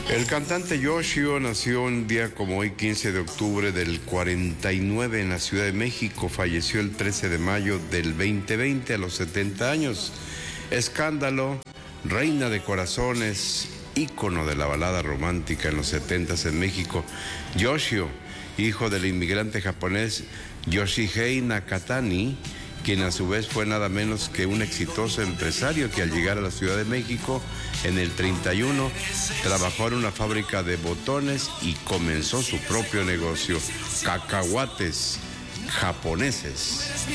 El cantante Yoshio nació un día como hoy, 15 de octubre del 49 en la Ciudad de México. Falleció el 13 de mayo del 2020 a los 70 años. Escándalo, reina de corazones, ícono de la balada romántica en los 70s en México. Yoshio, hijo del inmigrante japonés Yoshihei Nakatani, quien a su vez fue nada menos que un exitoso empresario que al llegar a la Ciudad de México en el 31 trabajó en una fábrica de botones y comenzó su propio negocio, cacahuates japoneses.